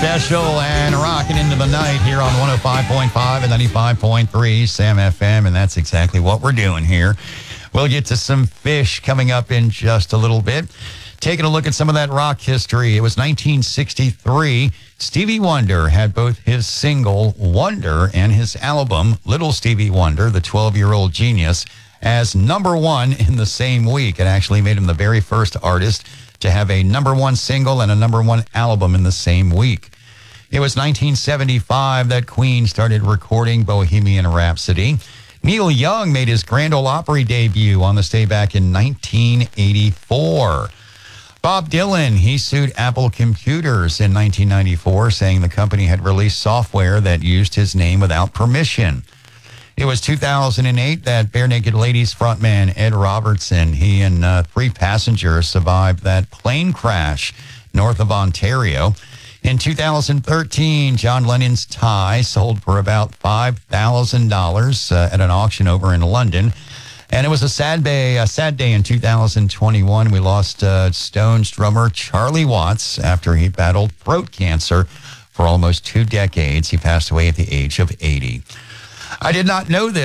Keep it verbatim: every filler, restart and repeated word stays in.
Special and rocking into the night here on one oh five point five and ninety-five point three Sam F M, and that's exactly what we're doing here. We'll get to some Fish coming up in just a little bit. Taking a look at some of that rock history. It was nineteen sixty-three. Stevie Wonder had both his single, Wonder, and his album, Little Stevie Wonder, the twelve-year-old genius, as number one in the same week. It actually made him the very first artist to have a number one single and a number one album in the same week. It was nineteen seventy-five that Queen started recording Bohemian Rhapsody. Neil Young made his Grand Ole Opry debut on this day back in nineteen eighty-four. Bob Dylan, he sued Apple Computers in nineteen ninety-four, saying the company had released software that used his name without permission. It was two thousand eight that Bare Naked Ladies frontman Ed Robertson, he and uh, three passengers survived that plane crash north of Ontario. In two thousand thirteen, John Lennon's tie sold for about five thousand dollars uh, at an auction over in London. And it was a sad day, a sad day in two thousand twenty-one. We lost uh, Stones drummer Charlie Watts after he battled throat cancer for almost two decades. He passed away at the age of eighty. I did not know this.